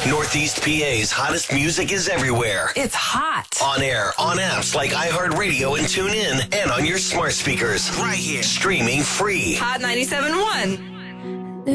Northeast PA's hottest music is everywhere. It's hot. On air, on apps like iHeartRadio and TuneIn, and on your smart speakers. Right here. Streaming free. Hot 97.1.